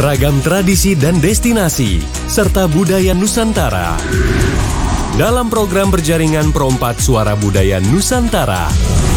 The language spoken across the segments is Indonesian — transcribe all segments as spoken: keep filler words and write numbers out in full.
ragam tradisi dan destinasi, serta budaya Nusantara. Dalam program berjaringan Perompat Suara Budaya Nusantara.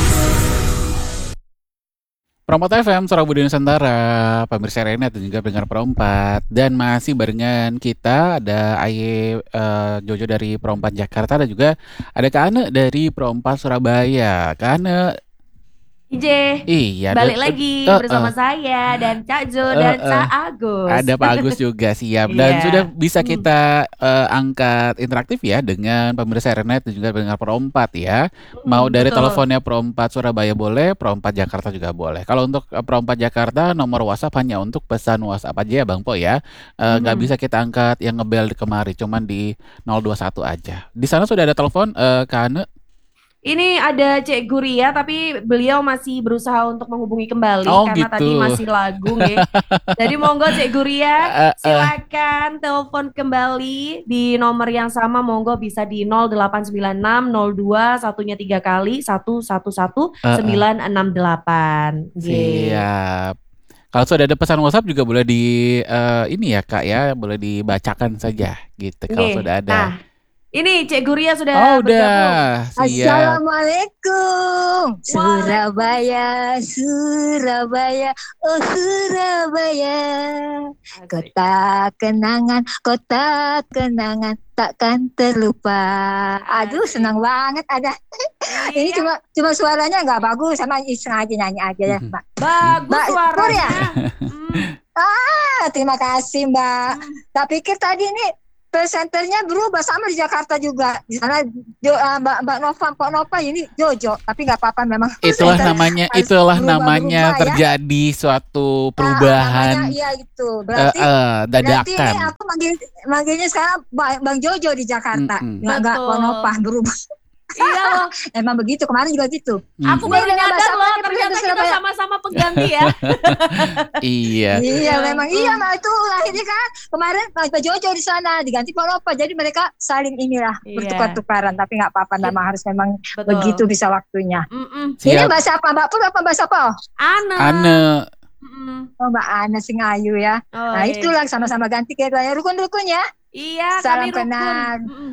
Perompat F M, Suara Budaya Nusantara, pemirsa Renet dan juga pendengar Perompat. Dan masih barengan kita ada Aye uh, Jojo dari Perompat Jakarta dan juga ada Kak Ane dari Perompat Surabaya. Kak Ane, I J, iya, balik ada- lagi uh, uh. bersama saya dan Cak Jo Uh, dan uh. Cak Agus. Ada Pak Agus juga siap dan Iya. sudah bisa Hmm. kita uh, angkat interaktif ya dengan pemirsa Renet dan juga pendengar Perompat ya. Mau Hmm, dari betul. teleponnya Perompat Surabaya boleh, Perompat Jakarta juga boleh. Kalau untuk uh, Perompat Jakarta nomor WhatsApp hanya untuk pesan WhatsApp aja ya Bang Po ya. Eh, Nggak Mhm. bisa kita angkat yang ngebel di kemari, cuman di nol dua satu aja. Di sana sudah ada telepon eh, Kak Ane. Ini ada Cek Guria, tapi beliau masih berusaha untuk menghubungi kembali Oh, karena tadi gitu. masih lagu nggih. Jadi monggo Cek Guria, Eh, eh. silakan telepon kembali di nomor yang sama, monggo bisa di nol delapan sembilan enam nol dua satunya tiga kali satu satu satu Eh, eh. sembilan enam delapan. Nggih. Siap. Kalau sudah ada pesan WhatsApp juga boleh di eh, ini ya Kak ya, boleh dibacakan saja gitu kalau Nggih. sudah ada. Nah, ini Cek Guria sudah Oh bergabung. udah, siap. Assalamualaikum Surabaya, Surabaya, oh Surabaya, kota kenangan, kota kenangan takkan terlupa. Aduh, senang banget ada. Ini Iya, cuma cuma suaranya nggak bagus, sama iseng aja nyanyi aja ya, Mhm. Mbak. bagus Mbak Pur suaranya. ya? Hmm. Ah, terima kasih Mbak. Tak pikir tadi ini presenternya berubah sama di Jakarta juga. Di sana Jo, ah, Mbak Mbak Nova, Pak Nova ini Jojo, tapi nggak apa-apa memang. Itulah presenter namanya, harus itulah berubah-berubah namanya ya. terjadi suatu Ah, perubahan namanya iya itu. eh, Berarti eh, berarti ini dadakan. aku manggil manggilnya sekarang Bang, Bang Jojo di Jakarta. Mm-mm. Nggak nggak Betul. Pak Nova berubah. Iya loh, Emang begitu, kemarin juga gitu. aku Mm-mm. Ini baru dengan nyadar bahasa apa loh, nih ternyata presenter kita Surabaya? sama-sama pengganti ya. Iya. Iya, memang iya, Hmm. Mbak, itu akhirnya kan kemarin Pak Jojo di sana diganti Pak Nova, jadi mereka saling inilah Iya. bertukar-tukaran, tapi nggak apa-apa, memang harus memang Betul. begitu bisa waktunya. Mm-mm. Ini Siap. bahasa apa Mbak Pur apa bahasa apa? Ane. Ane. Mm-mm. Oh Mbak Ana sing ayu ya. Oh, Nah iya. itulah sama-sama ganti kayak rukun-rukun ya. Iya, Salam kami rukun. kenal. Mm-mm.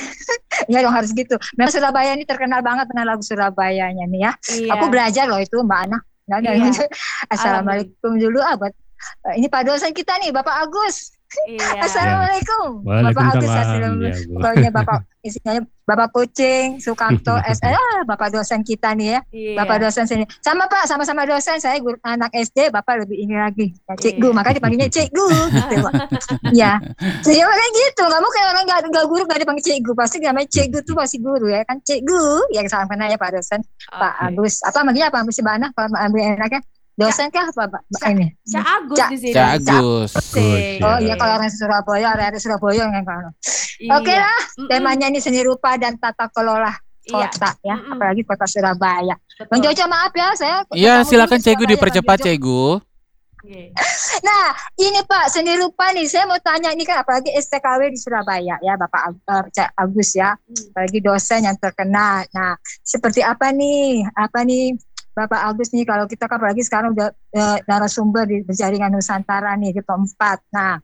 Ya dong harus gitu. Memang Surabaya ini terkenal banget dengan lagu Surabayanya nih ya. Iya. Aku belajar loh itu Mbak Ana. Nah, nah, Iya. Assalamualaikum dulu ah buat eh, ini Pak dosen kita nih Bapak Agus. Iya. Assalamualaikum. Bapak Agus Waalaikumsalam. Assalamualaikum. Ya, Bu. Pokoknya Bapak istilahnya Bapak Kucing, Sukamto, S ah, Bapak dosen kita nih ya. Iya. Bapak dosen sini. Sama Pak, sama-sama dosen. Saya guru anak S D, Bapak lebih ini lagi. Ya, Cikgu, Iya. makanya dipanggilnya Cikgu gitu, Pak. Ya. Jadi makanya gitu, nggak mau kayak orang nggak nggak guru nggak dipanggil Cikgu, pasti namanya Cikgu tuh masih guru ya kan. Cikgu, yang salam kenal ya Pak dosen, Pak Oke. Agus. Apa manggilnya apa mesti Mbak Ana? Kalau ambil enaknya dosen kah apa Pak Pak ini? Cak Agus Cak- di sini. Cak Agus. Oh Iya. iya kalau orang Surabaya, area Surabaya yang kan. Iya. Oke lah, Mm-mm. temanya ini seni rupa dan tata kelola Iya. kota ya, Mm-mm. apalagi kota Surabaya. Betul. Bang Jojo maaf ya, saya Iya, ketemu silakan dulu di Cegu Surabaya, dipercepat Bang Jojo. Cegu. Iya. Nah, ini Pak seni rupa nih, saya mau tanya ini kan apalagi S T K W di Surabaya ya, Bapak Ag- eh, Cak Agus ya, Hmm. apalagi dosen yang terkenal. Nah, seperti apa nih, apa nih Bapak Agus nih kalau kita kan apalagi sekarang udah eh, narasumber di jaringan Nusantara nih di keempat. Nah,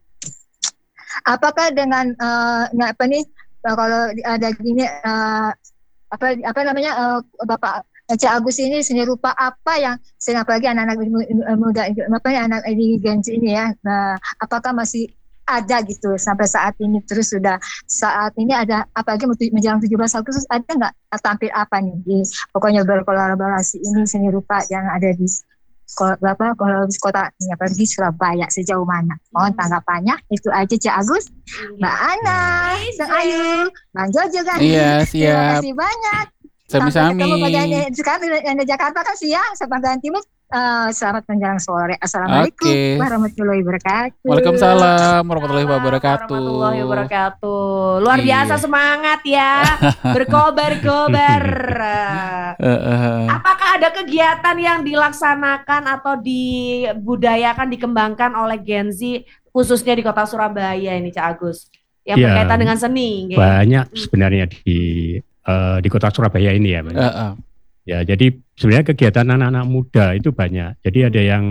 apakah dengan eh, nggak apa nih eh, kalau di- ada gini eh, apa apa namanya eh, Bapak Cak Agus ini seni rupa apa yang sering apalagi anak-anak mu- muda apa ya anak di Gen Z ini ya, nah, apakah masih ada gitu sampai saat ini terus sudah saat ini ada apalagi menjelang tujuh belas Agustus ada nggak tampil apa nih di pokoknya berkolaborasi ini seni rupa yang ada di ko- berapa kalau di kota ini apalagi Surabaya sejauh mana? Mohon tanggapannya itu aja Cak Agus, Mbak Ana, Iya. Sang Ayu, Bang Jojo kan. Iya, Terima siap. kasih banyak. Sampai Sami-sami. ketemu pada yang sekarang yang di Jakarta kan siang, Sepanjang Timur. Eh, selamat menjelang sore. Assalamualaikum Oke. warahmatullahi wabarakatuh. Waalaikumsalam warahmatullahi wabarakatuh. Warahmatullahi wabarakatuh. Luar Iya. biasa semangat ya. Berkobar-kobar. Eh, eh, Apakah ada kegiatan yang dilaksanakan atau dibudayakan, dikembangkan oleh Gen Z khususnya di kota Surabaya ini Cak Agus? Yang Iya. berkaitan dengan seni. nggih? Banyak sebenarnya di eh, di kota Surabaya ini ya, Bang. eh, eh. Ya, jadi sebenarnya kegiatan anak-anak muda itu banyak. Jadi ada yang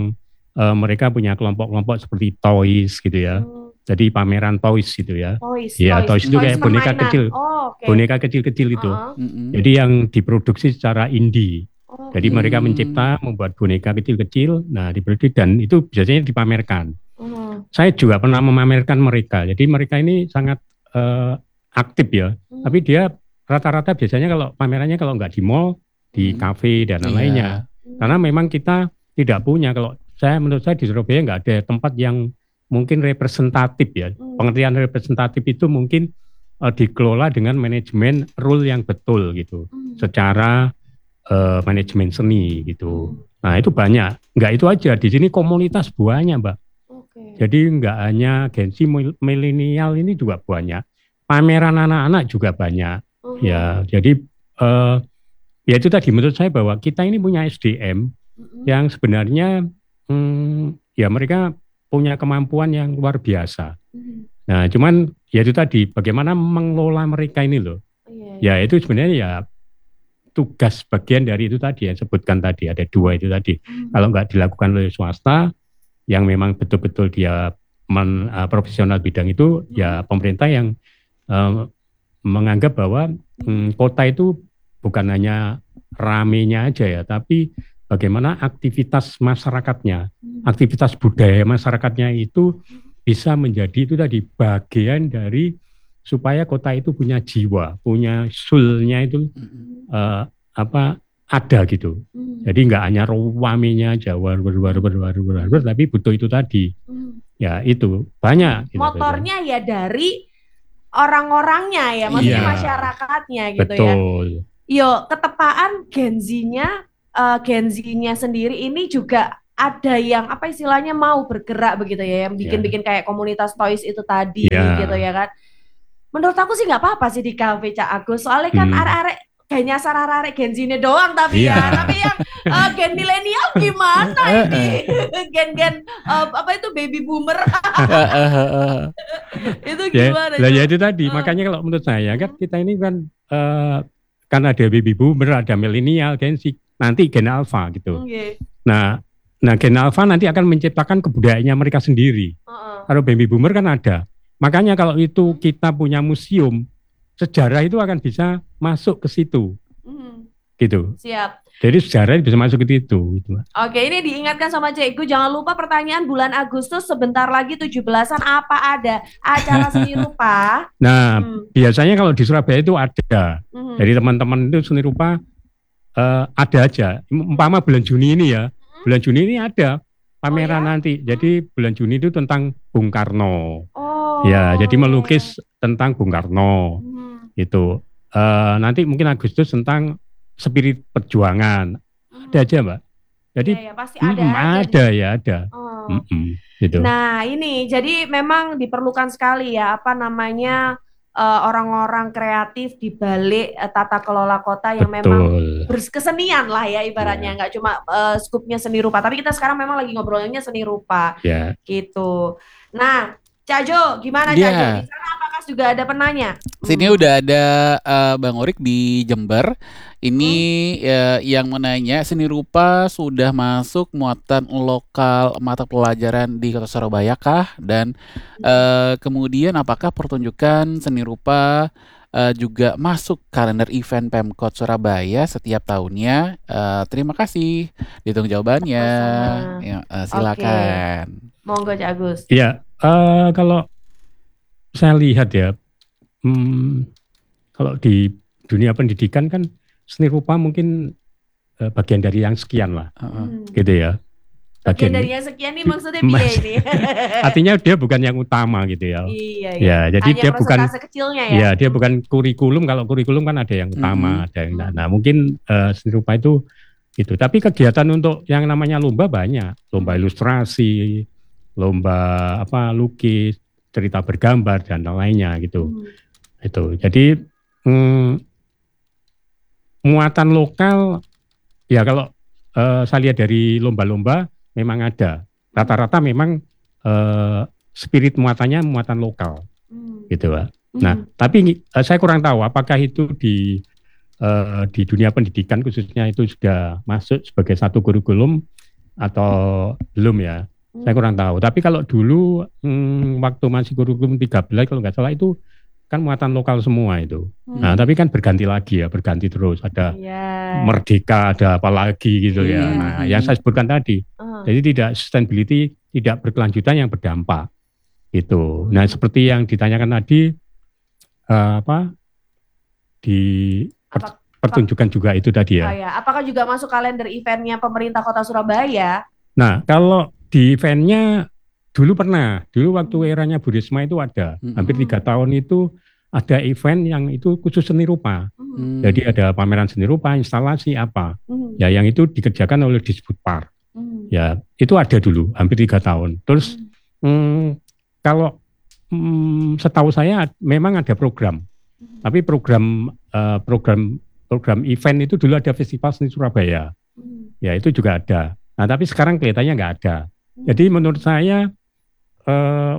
uh, mereka punya kelompok-kelompok seperti toys gitu ya. Hmm. Jadi pameran toys gitu ya. Toys, Ya, toys, toys itu kayak boneka permainan. kecil. Oh, oke. Boneka kecil-kecil itu. Uh-uh. Mm-mm. Jadi yang diproduksi secara indie. Oh, Jadi mereka Hmm. mencipta, membuat boneka kecil-kecil, nah diproduksi dan itu biasanya dipamerkan. uh-uh. Saya juga pernah memamerkan mereka. Jadi mereka ini sangat uh, aktif ya. Hmm. Tapi dia rata-rata biasanya kalau pamerannya kalau nggak di mall, di Hmm. kafe dan Iya. lainnya. Karena memang kita tidak punya. Kalau saya menurut saya di Surabaya nggak ada tempat yang mungkin representatif ya. Hmm. Pengertian representatif itu mungkin uh, dikelola dengan manajemen rule yang betul gitu. Hmm. Secara uh, manajemen seni gitu. Hmm. Nah itu banyak. Nggak itu aja. Di sini komunitas banyak, Mbak. Oke. Jadi nggak hanya Gen-Z milenial ini juga banyak. Pameran anak-anak juga banyak. Uh-huh. Ya, jadi uh, ya itu tadi menurut saya bahwa kita ini punya S D M Uh-uh. yang sebenarnya hmm, ya mereka punya kemampuan yang luar biasa. Uh-huh. Nah, cuman ya itu tadi bagaimana mengelola mereka ini loh. Iya, Ya itu sebenarnya ya tugas bagian dari itu tadi ya sebutkan tadi ada dua itu tadi. Hmm. Kalau nggak dilakukan oleh swasta yang memang betul-betul dia men, uh, profesional bidang itu, ya pemerintah yang uh, menganggap bahwa hmm, kota itu bukan hanya ramenya aja ya, tapi bagaimana aktivitas masyarakatnya, aktivitas budaya masyarakatnya itu bisa menjadi itu tadi bagian dari supaya kota itu punya jiwa, punya soul-nya itu uh, apa ada gitu. Hmm. Jadi nggak hanya ramenya aja, war war war war war war, war, tapi butuh itu tadi. Hmm. Ya itu banyak. Gitu, Motornya ya dari orang-orangnya ya, maksudnya Iya. masyarakatnya gitu ya. betul. Yo, ketepaan Gen Z-nya, eh, Gen Z-nya sendiri ini juga ada yang apa istilahnya mau bergerak begitu ya, yang bikin-bikin kayak komunitas toys itu tadi Iya. gitu ya kan. Menurut aku sih nggak apa-apa sih di kafe Cak Agus, soalnya kan Hmm. arek-arek kayak nyasar arek-arek Gen Z-nya doang tapi Iya. ya, tapi yang eh, gen milenial gimana ini? Gen-gen eh, apa itu baby boomer itu Ya, gimana? lah ya Cak? itu tadi. Uh. Makanya kalau menurut saya kan kita ini kan eh, kan ada baby boomer, ada milenial, Gen Z, nanti Gen Alpha gitu. Oke. Nah, nah Gen Alpha nanti akan menciptakan kebudayaannya mereka sendiri. Heeh. Kalau baby boomer kan ada. Makanya kalau itu kita punya museum, sejarah itu akan bisa masuk ke situ, Hmm, gitu. siap. Jadi sejarah bisa masuk ke situ. Gitu. Oke, ini diingatkan sama Cikgu, jangan lupa pertanyaan bulan Agustus sebentar lagi tujuh belasan apa ada acara seni rupa? Nah, Hmm, biasanya kalau di Surabaya itu ada. hmm, Jadi teman-teman itu seni rupa eh, ada aja. Umpama bulan Juni ini ya, bulan Juni ini ada pameran Oh, ya? nanti. Jadi bulan Juni itu tentang Bung Karno. Oh. Ya, jadi melukis tentang Bung Karno. Hmm, Itu Eh, nanti mungkin Agustus tentang spirit perjuangan. hmm. Ada aja, Mbak. Jadi Ya, ya, pasti ada mm, aja ada nih. ya, ada. Oh. Mm-mm, gitu. Nah, ini jadi memang diperlukan sekali ya apa namanya eh, orang-orang kreatif di balik eh, tata kelola kota yang memang Betul. berkesenian lah ya ibaratnya, nggak cuma eh, skupnya seni rupa, tapi kita sekarang memang lagi ngobrolnya seni rupa Ya. gitu. Nah, Cak Jo, gimana Iya. Cak Jo? Di sana apakah juga ada penanya? Sini Hmm. udah ada eh, Bang Orik di Jember. Ini eh, yang menanya seni rupa sudah masuk muatan lokal mata pelajaran di Kota Surabaya kah? Dan eh, kemudian apakah pertunjukan seni rupa eh, juga masuk kalender event Pemkot Surabaya setiap tahunnya? Eh, terima kasih. Ditunggu jawabannya. Sama-sama. Ya, eh, silakan. Monggo Cak Agus. Ya, eh, kalau saya lihat ya, hmm, kalau di dunia pendidikan kan seni rupa mungkin eh, bagian dari yang sekian lah, Heeh. Hmm. gitu ya. Bagian Bagian, dari yang sekian nih maksudnya piye Mas- ini? artinya dia bukan yang utama gitu ya. Iya, iya. Ya, jadi Hanya dia bukan, persentase kecilnya ya. ya dia bukan kurikulum. Kalau kurikulum kan ada yang utama, Mhm. ada yang nah, nah, mungkin eh, seni rupa itu itu. Tapi kegiatan untuk yang namanya lomba banyak, lomba ilustrasi, lomba apa lukis, cerita bergambar dan lainnya gitu. Hmm. Itu. Jadi mm, muatan lokal ya kalau eh, saya lihat dari lomba-lomba memang ada. Rata-rata memang eh, spirit muatannya muatan lokal Hmm. gitu, Pak. Hmm. Nah, tapi eh, saya kurang tahu apakah itu di eh, di dunia pendidikan khususnya itu sudah masuk sebagai satu kurikulum atau belum ya. Hmm. Saya kurang tahu. Tapi kalau dulu hmm, waktu masih kurikulum tiga belas kalau nggak salah itu kan muatan lokal semua itu. Hmm. Nah, tapi kan berganti lagi ya, berganti terus. Ada Iya. Merdeka, ada apa lagi gitu ya. Iya. Nah, yang saya sebutkan tadi. Uh. Jadi tidak sustainability, tidak berkelanjutan yang berdampak. Gitu. Nah, seperti yang ditanyakan tadi eh, apa di per- Apa- pertunjukan juga itu tadi Oh ya. ya, apakah juga masuk kalender eventnya pemerintah Kota Surabaya? Nah, kalau di eventnya dulu pernah, dulu waktu eranya Bu Risma itu ada, Hmm. hampir tiga tahun itu ada event yang itu khusus seni rupa. Hmm. Hmm. Jadi ada pameran seni rupa, instalasi apa, Hmm. ya yang itu dikerjakan oleh Disputpar. Hmm. Ya itu ada dulu, hampir tiga tahun. Terus hmm, kalau hmm, setahu saya memang ada program, tapi program eh, program program event itu dulu ada Festival Seni Surabaya. Hmm. Ya itu juga ada. Nah tapi sekarang kelihatannya nggak ada. Jadi menurut saya eh,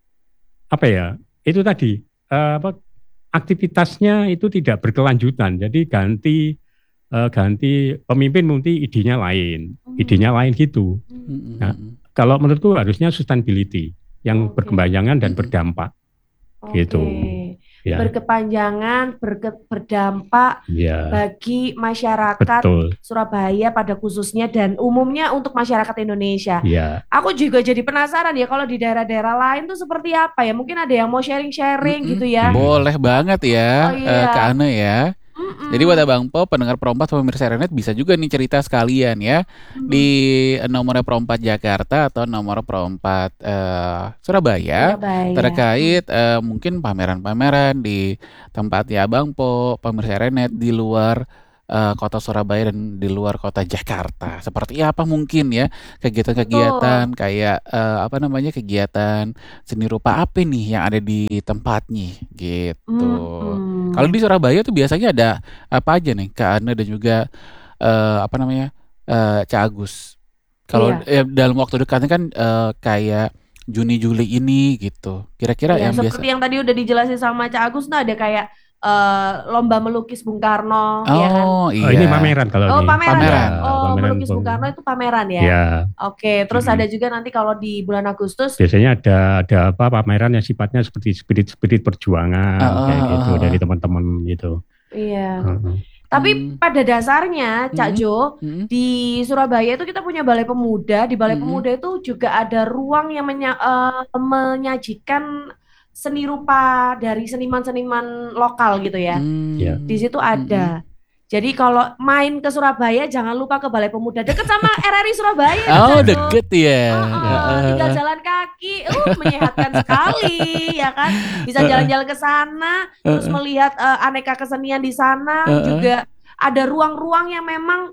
apa ya itu tadi eh, apa aktivitasnya itu tidak berkelanjutan. Jadi ganti eh, ganti pemimpin mungkin idenya lain, idenya lain gitu. Hmm. Nah, kalau menurutku harusnya sustainability yang Oke. berkepanjangan dan Mm-mm. berdampak. Oke. Gitu. Ya, Berkepanjangan, berke- berdampak ya, bagi masyarakat betul. Surabaya pada khususnya dan umumnya untuk masyarakat Indonesia. Ya, Aku juga jadi penasaran ya kalau di daerah-daerah lain tuh seperti apa ya? Mungkin ada yang mau sharing-sharing Mm-mm. gitu ya. Boleh banget ya, Oh, iya. eh, Kak Ane ya. Mm-mm. Jadi buat Abang Po, pendengar Perompat pemirsa Renet bisa juga nih cerita sekalian ya Mm. di nomor Perompat Jakarta atau nomor Perompat eh, Surabaya Surabaya. terkait eh, mungkin pameran-pameran di tempatnya Abang Po, pemirsa Renet di luar eh, kota Surabaya dan di luar kota Jakarta. Seperti apa mungkin ya kegiatan-kegiatan kayak eh, apa namanya kegiatan seni rupa apa nih yang ada di tempatnya gitu. Mm-mm. Kalau di Surabaya tuh biasanya ada apa aja nih Kak Ana dan juga eh, apa namanya eh, Cak Agus. Kalau Iya. eh, dalam waktu dekat kan eh, kayak Juni Juli ini gitu. Kira-kira Ya, yang biasa. seperti yang tadi udah dijelasin sama Cak Agus, nah ada kayak eh, lomba melukis Bung Karno, ya kan? Oh oh, iya. ini pameran kalau Oh, ini. pameran, Pameran. ya? Oh, pameran melukis Bung Bung- Karno itu pameran ya? Ya, Oke, terus Mm-mm. ada juga nanti kalau di bulan Agustus, biasanya ada ada apa pameran yang sifatnya seperti spirit-spirit perjuangan Ah, kayak ah, gitu ah, dari ah. teman-teman gitu. iya. Heeh. Tapi Hmm. pada dasarnya, Cak Hmm. Jo, Mm-mm. di Surabaya itu kita punya Balai Pemuda. Di Balai Mm-mm. Pemuda itu juga ada ruang yang menya- eh, menyajikan seni rupa dari seniman-seniman lokal gitu ya. Hmm. Ya. Di situ ada. Jadi kalau main ke Surabaya jangan lupa ke Balai Pemuda. Deket sama R R I Surabaya, Oh, Cak Jo. deket ya. Heeh, Heeh. tinggal jalan kaki, uh menyehatkan sekali, ya kan? Bisa jalan-jalan ke sana, terus Heeh. melihat eh, aneka kesenian di sana. Heeh. Juga ada ruang-ruang yang memang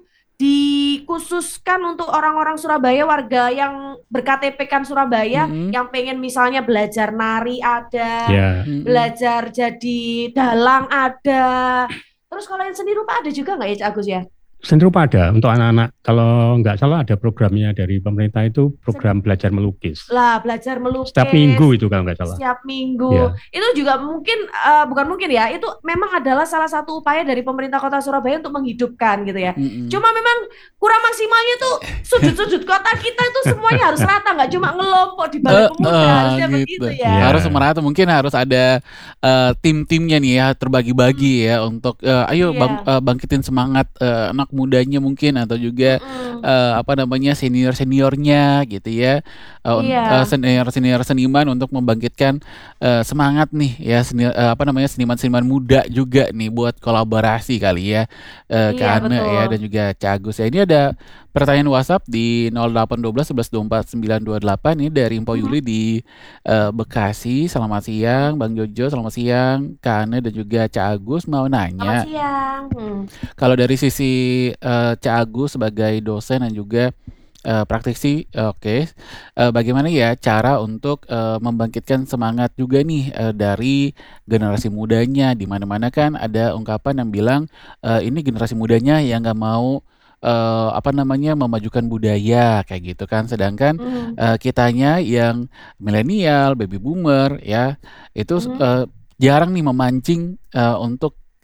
dikhususkan untuk orang-orang Surabaya, warga yang ber-K T P kan Surabaya, Mm-mm. yang pengen misalnya belajar nari ada, Ya, Mm-mm. belajar jadi dalang ada. Terus kalau yang seni rupa ada juga nggak ya, Cak Agus ya? seni rupa ada untuk anak-anak. Kalau nggak salah ada programnya dari pemerintah itu program belajar melukis. Lah, belajar melukis. Setiap minggu itu kalau nggak salah. Setiap minggu. Ya. Itu juga mungkin, eh, bukan mungkin ya, itu memang adalah salah satu upaya dari pemerintah Kota Surabaya untuk menghidupkan gitu ya. Mm-mm. Cuma memang kurang maksimalnya tuh sudut-sudut kota kita itu semuanya harus rata, nggak cuma ngelompok di Balai Eh, Pemuda, eh, harusnya gitu. begitu ya. Iya. Harus merata, mungkin harus ada eh, tim-timnya nih ya, terbagi-bagi ya untuk eh, ayo Iya. bang- eh, bangkitin semangat eh, anak mudanya mungkin atau juga Mm. eh, apa namanya senior-seniornya gitu ya. Eh, un- Iya. eh, senior-senior seniman untuk membangkitkan eh, semangat nih ya seni, eh, apa namanya seniman-seniman muda juga nih buat kolaborasi kali ya eh, ke Iya, Ane ya betul. dan juga Cak Agus ya. Ini ada pertanyaan WhatsApp di nol delapan satu dua satu satu dua empat sembilan dua delapan ini dari Mpo Yuli di eh, Bekasi. Selamat siang Bang Jojo, selamat siang Kak Ane dan juga Cak Agus, mau Selamat nanya siang. Hmm. kalau dari sisi eh, Cak Agus sebagai dosen dan juga eh, praktisi, eh, oke, Eh, bagaimana ya cara untuk eh, membangkitkan semangat juga nih eh, dari generasi mudanya, di mana-mana kan ada ungkapan yang bilang eh, ini generasi mudanya yang nggak mau eh, apa namanya memajukan budaya kayak gitu kan, sedangkan Hmm. eh, kitanya yang milenial, baby boomer ya itu Mhm. eh, jarang nih memancing eh, untuk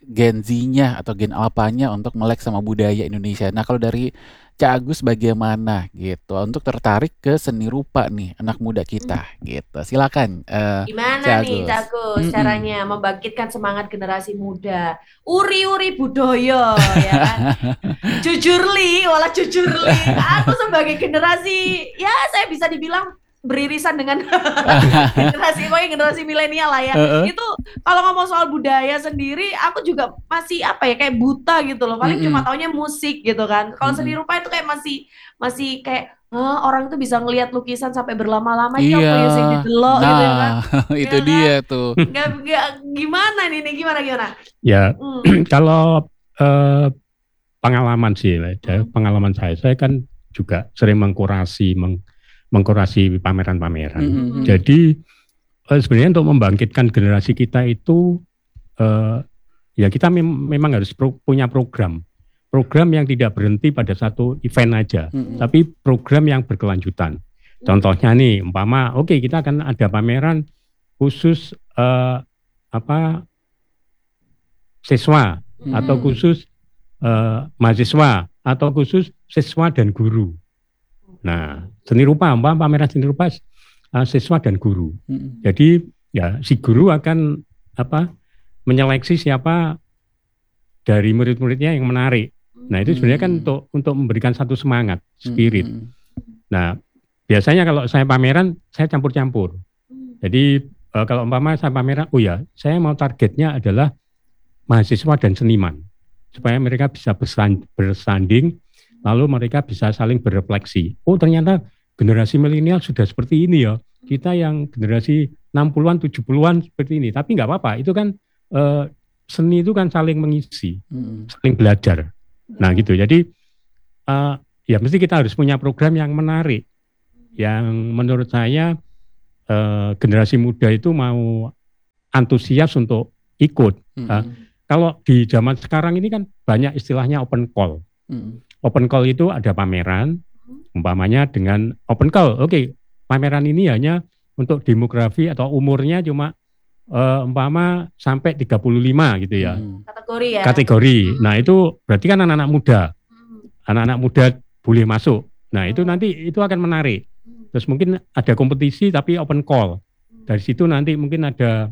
Gen Z-nya atau Gen Alpha-nya untuk melek sama budaya Indonesia. Nah, kalau dari Cak Agus bagaimana gitu untuk tertarik ke seni rupa nih anak muda kita gitu. Silakan eh, Gimana Cak nih Agus. Cak Agus Mm-mm. caranya membangkitkan semangat generasi muda, uri-uri budaya ya kan, jujurli, walah jujurli. Aku sebagai generasi, ya saya bisa dibilang beririsan dengan generasi, pokoknya generasi milenial lah ya. Heeh. Itu kalau ngomong soal budaya sendiri, aku juga masih apa ya kayak buta gitu loh. Paling cuma Mm-mm. taunya musik gitu kan. Kalau seni Mm-mm. rupa itu kayak masih masih kayak "Hah, orang itu bisa ngelihat lukisan sampai berlama-lama ini Iya. apa ya sing didelok gitu ya kan. Nah, itu Ya kan? dia tuh. Nggak, nggak, gimana nih, nih gimana gimana? Ya, Hmm. kalau eh, pengalaman sih, ya, Hmm. pengalaman saya, saya kan juga sering mengkurasi, meng, mengkurasi pameran-pameran. Mm-mm. Jadi eh, sebenarnya untuk membangkitkan generasi kita itu, eh, ya kita mem- memang harus pro- punya program, program yang tidak berhenti pada satu event aja, Mm-mm. tapi program yang berkelanjutan. Contohnya nih, umpama, oke kita akan ada pameran khusus eh, apa siswa Mm-mm. atau khusus eh, mahasiswa atau khusus siswa dan guru. Nah, seni rupa, umpama pameran seni rupa eh, siswa dan guru. Mm-mm. Jadi ya si guru akan apa menyeleksi siapa dari murid-muridnya yang menarik. Nah, itu sebenarnya kan Hmm. untuk untuk memberikan satu semangat, spirit. Mm-mm. Nah, biasanya kalau saya pameran, saya campur-campur. Jadi eh, kalau umpama saya pameran, oh ya, saya mau targetnya adalah mahasiswa dan seniman, supaya mereka bisa bersan- bersanding, lalu mereka bisa saling berefleksi. Oh ternyata generasi milenial sudah seperti ini ya, kita yang generasi enam puluhan, tujuh puluhan seperti ini. Tapi nggak apa-apa, itu kan eh, seni itu kan saling mengisi, Mm-mm. saling belajar. Nah gitu, jadi eh, ya mesti kita harus punya program yang menarik, yang menurut saya eh, generasi muda itu mau antusias untuk ikut. Mm-mm. Nah, kalau di zaman sekarang ini kan banyak istilahnya open call. Mm-mm. Open call itu ada pameran, umpamanya dengan open call. Oke, pameran ini hanya untuk demografi atau umurnya cuma eh, umpama sampai tiga puluh lima gitu ya. Mm-mm. Kategori ya. Kategori. Nah, itu berarti kan anak-anak muda. Hmm. Anak-anak muda boleh masuk. Nah, itu nanti itu akan menarik. Terus mungkin ada kompetisi tapi open call. Dari situ nanti mungkin ada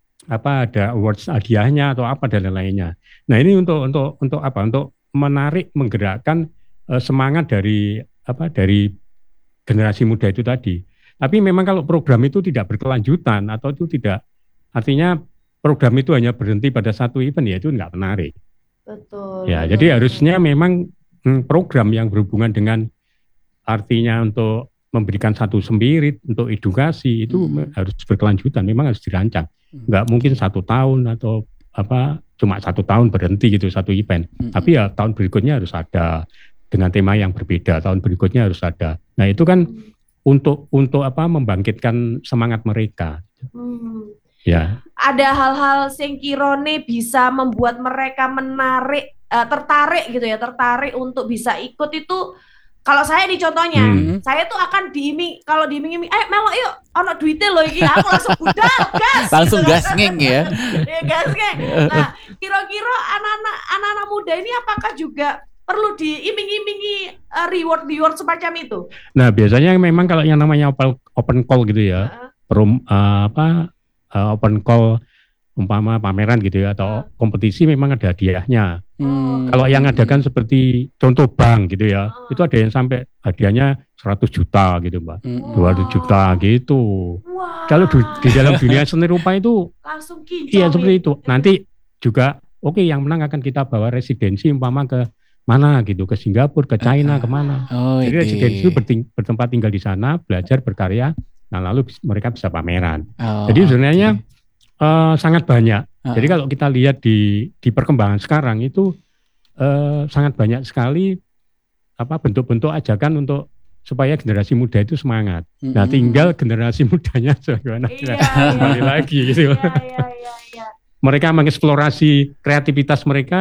apa ada awards hadiahnya atau apa dan lain-lainnya. Nah, ini untuk untuk untuk apa? Untuk menarik, menggerakkan eh, semangat dari apa dari generasi muda itu tadi. Tapi memang kalau program itu tidak berkelanjutan atau itu tidak, artinya program itu hanya berhenti pada satu event, ya itu nggak menarik. Betul. Ya, betul, jadi betul. harusnya memang hmm, program yang berhubungan dengan artinya untuk memberikan satu spirit untuk edukasi itu Hmm. harus berkelanjutan, memang harus dirancang. Nggak mungkin satu tahun atau apa cuma satu tahun berhenti gitu satu event. Mm-mm. Tapi ya tahun berikutnya harus ada dengan tema yang berbeda, tahun berikutnya harus ada. Nah, itu kan untuk untuk apa membangkitkan semangat mereka. Hmm. Ya. Ada hal-hal yang kirone bisa membuat mereka menarik, eh, tertarik gitu ya, tertarik untuk bisa ikut itu. Kalau saya nih contohnya, Hmm. saya tuh akan diiming, kalau diiming-iming, eh melok yuk, ono duitnya loh iki, aku langsung budal, gas. Langsung gitu. gas ngeng ya. Ya, gas ngeng. Nah, kira-kira anak-anak anak-anak muda ini apakah juga perlu diiming-imingi eh, reward-reward semacam itu? Nah, biasanya memang kalau yang namanya open, open call gitu ya, Heeh. perum, eh, apa eh, open call umpama pameran gitu ya atau kompetisi memang ada hadiahnya. Hmm. Kalau yang adakan seperti contoh bank gitu ya, Oh. itu ada yang sampai hadiahnya seratus juta gitu, Mbak. Mm-mm. dua ratus juta gitu. Wah. Kalau du- di dalam dunia seni rupa itu langsung kinclong. iya seperti nih. itu. Nanti juga oke yang menang akan kita bawa residensi umpama ke mana gitu, ke Singapura, ke China, Ah. kemana. Oh, Jadi ide. residensi itu berting- bertempat tinggal di sana, belajar, berkarya, nah lalu bis- mereka bisa pameran. Oh, Jadi sebenarnya oke. eh, sangat banyak. Ah. Jadi kalau kita lihat di di perkembangan sekarang itu eh, sangat banyak sekali apa bentuk-bentuk ajakan untuk supaya generasi muda itu semangat. Nah, Mm-mm. tinggal generasi mudanya bagaimana Iya, kembali iya. lagi gitu. Iya, iya, iya, iya. Mereka mengeksplorasi kreativitas mereka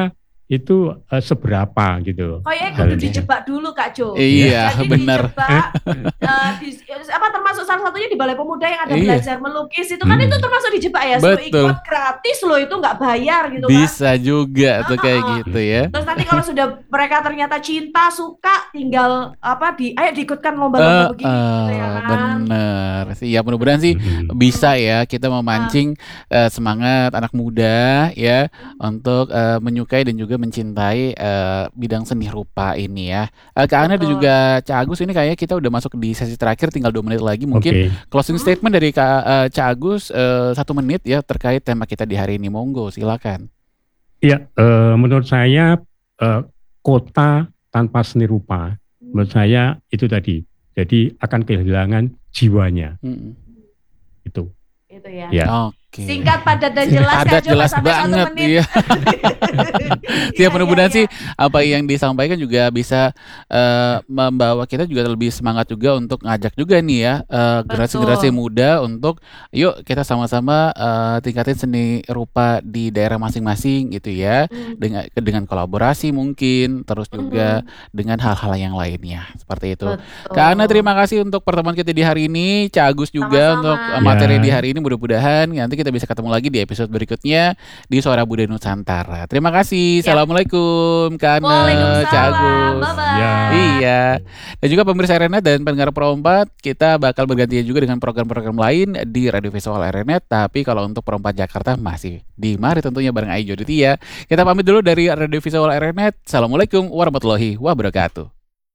itu uh, seberapa gitu. Kayaknya kudu Halnya. dijebak dulu Kak Jo. Iya, Jadi bener. dijebak, uh, di, apa termasuk salah satunya di Balai Pemuda yang ada Iya. belajar melukis itu kan Hmm. itu termasuk dijebak ya. Suruh Betul. ikut gratis loh itu nggak bayar gitu kan. Bisa juga tuh kayak Uh-uh. gitu ya. Terus nanti kalau sudah mereka ternyata cinta, suka, tinggal apa di ayo diikutkan lomba-lomba Eh, begini gitu ya eh, kan. bener sih ya, mudah-mudahan sih Mm-mm. bisa ya kita memancing eh, semangat anak muda ya untuk eh, menyukai dan juga mencintai eh, bidang seni rupa ini ya. Eh, Kak Ana dan Betul. juga Cak Agus, ini kayaknya kita udah masuk di sesi terakhir, tinggal dua menit lagi mungkin. Oke. Closing Hmm. statement dari Kak eh, Cak Agus eh, satu menit ya terkait tema kita di hari ini, monggo silakan. Ya, eh, menurut saya eh, kota tanpa seni rupa, menurut saya itu tadi, jadi akan kehilangan jiwanya Mm-mm. itu. Itu ya. Ya. Oke. Singkat, padat dan jelas Padat, Kak Jo, jelas nggak sampai satu banget, menit. iya. Iya, Ya mudah-mudahan iya, sih apa yang disampaikan juga bisa eh, membawa kita juga lebih semangat juga untuk ngajak juga nih ya eh, generasi-generasi Betul. muda untuk yuk kita sama-sama eh, tingkatin seni rupa di daerah masing-masing gitu ya, Hmm. dengan dengan kolaborasi mungkin, terus juga Mhm. dengan hal-hal yang lainnya seperti itu. Betul. Kak Ana, terima kasih untuk pertemuan kita di hari ini. Cak Agus juga Sama-sama. untuk eh, materi Ya. di hari ini. Mudah-mudahan nanti kita bisa ketemu lagi di episode berikutnya di Suara Budaya Nusantara. Terima kasih. Ya. Assalamualaikum Kak Ana, Cak Waalaikumsalam. Agus. Bye-bye. Ya. Iya. Dan juga pemirsa R N Net dan pendengar Pro empat, kita bakal bergantian juga dengan program-program lain di Radio Visual R N Net. Tapi kalau untuk Pro empat Jakarta masih di Mari tentunya bareng Ai Joditia. Kita pamit dulu dari Radio Visual R N Net. Assalamualaikum warahmatullahi wabarakatuh.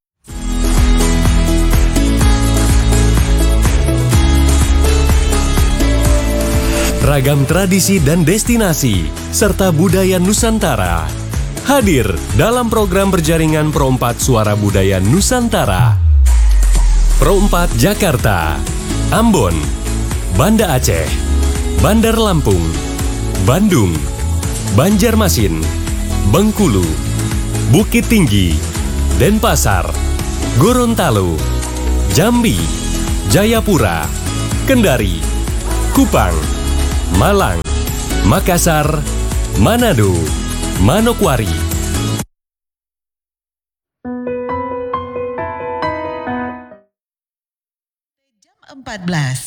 Ragam tradisi dan destinasi, serta budaya Nusantara. Hadir dalam program berjaringan Pro empat Suara Budaya Nusantara. Pro empat Jakarta, Ambon, Banda Aceh, Bandar Lampung, Bandung, Banjarmasin, Bengkulu, Bukit Tinggi, Denpasar, Gorontalo, Jambi, Jayapura, Kendari, Kupang, Malang, Makassar, Manado, Manokwari. Jam empat belas.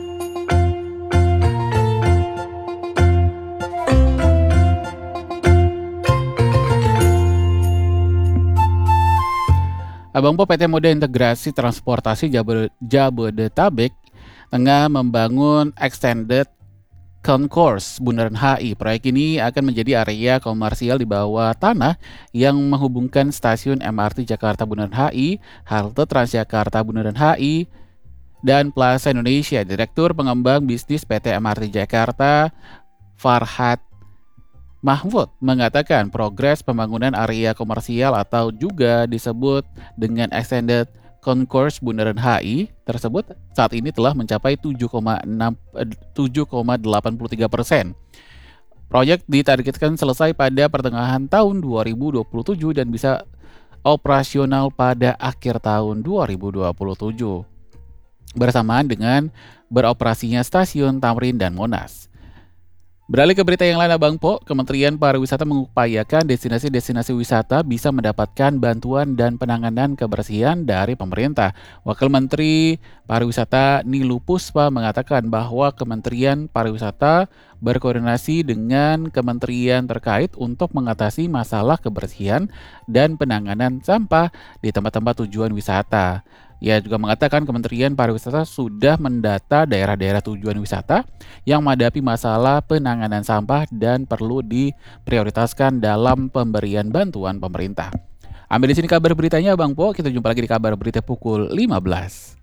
Abang Po, P T Moda Integrasi Transportasi Jabo- Jabodetabek tengah membangun Extended Concourse Bundaran H I. Proyek ini akan menjadi area komersial di bawah tanah yang menghubungkan stasiun M R T Jakarta Bundaran H I, halte Transjakarta Bundaran H I, dan Plaza Indonesia. Direktur Pengembang Bisnis P T M R T Jakarta, Farhad Mahfud, mengatakan progres pembangunan area komersial atau juga disebut dengan Extended Concourse Bundaran H I tersebut saat ini telah mencapai tujuh koma delapan tiga persen. Proyek ditargetkan selesai pada pertengahan tahun dua ribu dua puluh tujuh dan bisa operasional pada akhir tahun dua ribu dua puluh tujuh. Bersamaan dengan beroperasinya stasiun Tamrin dan Monas. Beralih ke berita yang lain, Abang Po, Kementerian Pariwisata mengupayakan destinasi-destinasi wisata bisa mendapatkan bantuan dan penanganan kebersihan dari pemerintah. Wakil Menteri Pariwisata Nilu Puspa mengatakan bahwa Kementerian Pariwisata berkoordinasi dengan kementerian terkait untuk mengatasi masalah kebersihan dan penanganan sampah di tempat-tempat tujuan wisata. Ia juga mengatakan Kementerian Pariwisata sudah mendata daerah-daerah tujuan wisata yang menghadapi masalah penanganan sampah dan perlu diprioritaskan dalam pemberian bantuan pemerintah. Ambil di sini kabar beritanya, Bang Po. Kita jumpa lagi di kabar berita pukul lima belas.